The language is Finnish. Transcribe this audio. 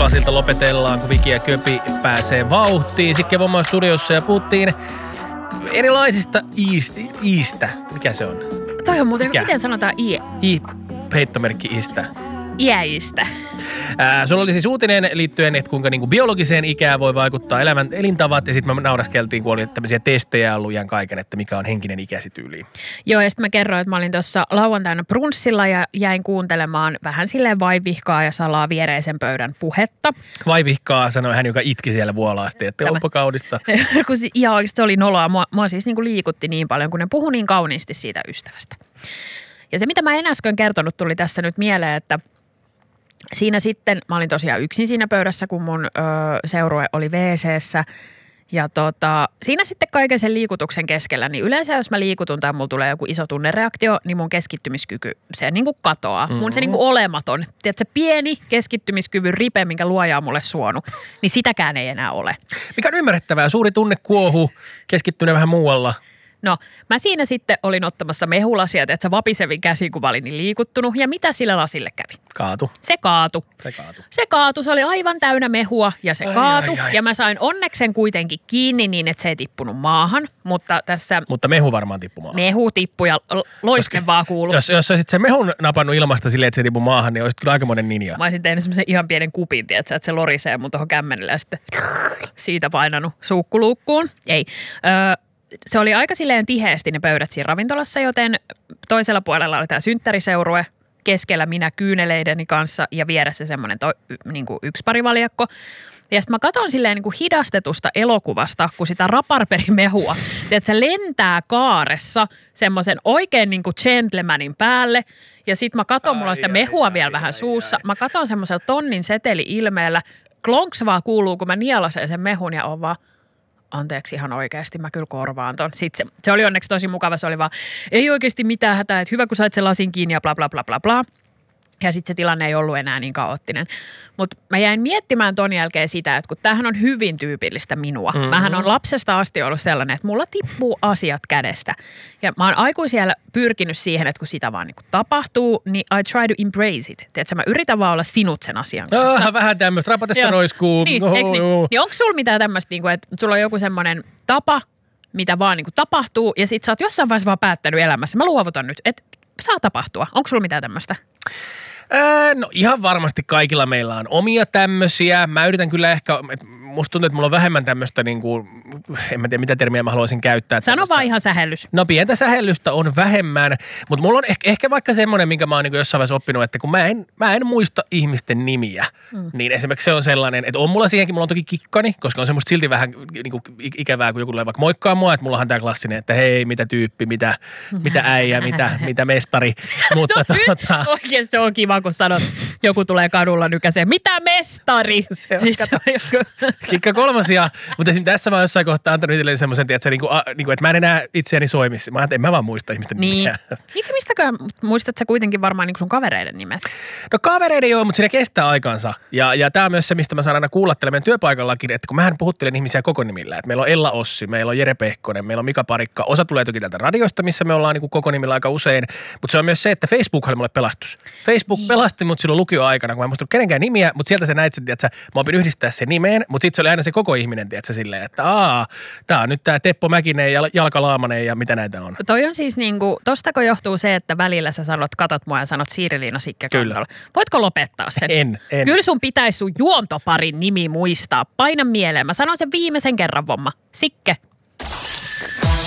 Aasilta lopetellaan, kun Viki ja Köpi pääsee vauhtiin. Sitten Kevonmaan studiossa ja puhuttiin erilaisista iistä. Mikä se on? Toi on muuten, miten sanotaan Heittomerkki iistä. Iäistä. Sulla oli siis uutinen liittyen, että kuinka niinku biologiseen ikään voi vaikuttaa elintavat, ja sitten me nauraskeltiin, kun oli tämmöisiä testejä ollut ihan kaiken, että mikä on henkinen ikäsi tyyliin. Joo, ja sitten mä kerroin, että mä olin tuossa lauantaina brunssilla ja jäin kuuntelemaan vähän silleen vaivihkaa ja salaa viereisen pöydän puhetta. Vaivihkaa, sanoi hän, joka itki siellä vuolaasti, että onpa kaunista. Kun ihan oikeasti se oli noloa. Mua siis niinku liikutti niin paljon, kun ne puhui niin kauniisti siitä ystävästä. Ja se, mitä mä en äsken kertonut, tuli tässä nyt mieleen, että siinä sitten, mä olin tosiaan yksin siinä pöydässä, kun mun seurue oli WC:ssä. Ja siinä sitten kaiken sen liikutuksen keskellä, niin yleensä jos mä liikutun tai mulla tulee joku iso tunnereaktio, niin mun keskittymiskyky, se niin kuin katoaa. Mun se niin kuin olematon, tiedätkö, pieni keskittymiskyvyn ripe, minkä luoja on mulle suonut, niin sitäkään ei enää ole. Mikä on ymmärrettävää, suuri tunnekuohu, keskittyneen vähän muualla. No, mä siinä sitten olin ottamassa mehulasia, että sä vapisevin käsin, kun mä olin niin liikuttunut. Ja mitä sille lasille kävi? Kaatu. Se kaatu. Se oli aivan täynnä mehua ja se kaatu. Ja mä sain onneksen kuitenkin kiinni niin, että se ei tippunut maahan. Mutta mehu varmaan tippui maahan. Mehu tippui ja loiske vaan kuului. Jos olisit se mehun napannut ilmasta silleen, että se tippui maahan, niin olisit kyllä aikamoinen ninja. Mä olisin tehnyt semmoisen ihan pienen kupin, tiedätkö, että se lorisee mun tuohon kämmenelle ja sitten siitä painanut suukkuluukkuun. Ei. Se oli aika silleen tiheesti ne pöydät siinä ravintolassa, joten toisella puolella oli tämä synttäriseurue, keskellä minä kyyneleideni kanssa ja vieressä semmoinen niin kuin yksi parivaljakko. Ja sitten mä katson silleen niin kuin hidastetusta elokuvasta, kun sitä raparperimehua, että se lentää kaaressa semmoisen oikein niin kuin gentlemanin päälle. Ja sitten mä katson, mulla on sitä mehua vielä vähän suussa. Mä katson semmoisella tonnin seteli-ilmeellä. Klonks vaan kuuluu, kun mä nielasen sen mehun ja on vaan, anteeksi ihan oikeasti, mä kyllä korvaan ton. Sitten se oli onneksi tosi mukava, se oli vaan, ei oikeasti mitään hätää, että hyvä kun sait sen lasin kiinni ja bla bla bla bla bla. Ja sitten se tilanne ei ollut enää niin kaoottinen. Mutta mä jäin miettimään ton jälkeen sitä, että kun tämähän on hyvin tyypillistä minua. Mähän on lapsesta asti ollut sellainen, että mulla tippuu asiat kädestä. Ja mä oon aikuisiellä pyrkinyt siihen, että kun sitä vaan niinku tapahtuu, niin I try to embrace it. Tiedätkö, mä yritän vaan olla sinut sen asian kanssa. Vähän tämmöistä, rapatesta roiskuu. Niin, niin onko sulla mitään tämmöistä, niinku, että sulla on joku semmoinen tapa, mitä vaan niinku tapahtuu, ja sit sä oot jossain vaiheessa vaan päättänyt elämässä. Mä luovutan nyt, että saa tapahtua. Onko sulla mitään tämmöistä? No ihan varmasti kaikilla meillä on omia tämmöisiä. Mä yritän kyllä ehkä, musta tuntuu, että mulla on vähemmän tämmöistä niinku, en mä tiedä mitä termiä mä haluaisin käyttää. Sano vaan ihan sähellys. No pientä sähellystä on vähemmän, mutta mulla on ehkä vaikka semmoinen, minkä mä oon niinku jossain vaiheessa oppinut, että kun mä en muista ihmisten nimiä, niin esimerkiksi se on sellainen, että on mulla siihenkin, mulla on toki kikkani, koska on semmoista silti vähän niinku ikävää, kun joku tulee vaikka moikkaa mua, että mullahan tää klassinen, että hei, mitä tyyppi, mitä äijä, mitä mestari. Mutta oikein se on kiva, kun sanot, joku tulee kadulla nykäiseen, mitä mestari? Se on, siis kikka kolmosia, mutta esimerkiksi tässä mä oon jossain kohtaa antanut itselleen semmoisen, että mä en enää itseäni soimisi. En mä vaan muista ihmisten nimiä. Mistäkö muistat sä kuitenkin varmaan niin sun kavereiden nimet? No kavereiden joo, mutta siinä kestää aikansa. Ja tää on myös se, mistä mä saan aina kuulla tällä meidän työpaikallakin, että kun mähän puhuttelen ihmisiä koko nimillä. Että meillä on Ella Ossi, meillä on Jere Pehkonen, meillä on Mika Parikka. Osa tulee toki täältä radiosta, missä me ollaan niin koko nimillä aika usein. Mutta se on myös se, että Facebook oli mulle pelastus. Facebook pelasti mut silloin lukioaikana, kun mä en muistanut kenenkään nimiä, mutta sieltä sä näit sen, että mä opin yhdistää sen nimeen, mutta sitten se oli aina se koko ihminen, tiedätkö, silleen, että tää on nyt tää Teppo Mäkinen ja Jalka Laamanen ja mitä näitä on. Toi on siis niinku, tostako johtuu se, että välillä sä katot mua ja sanot Siiri-Liina Sikke-Kantola. Voitko lopettaa sen? En. Kyllä sun pitäisi sun juontoparin nimi muistaa. Paina mieleen. Mä sanon sen viimeisen kerran, Vomma. Sikke.